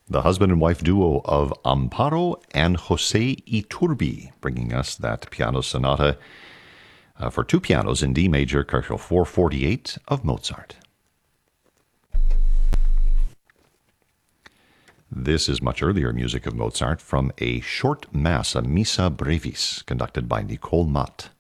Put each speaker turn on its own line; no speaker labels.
The husband and wife duo of Amparo and José Iturbi, bringing us that piano sonata for two pianos in D major, Kerkel 448 of Mozart. This is much earlier music of Mozart from a short mass, a Missa Brevis, conducted by Nicole Matt.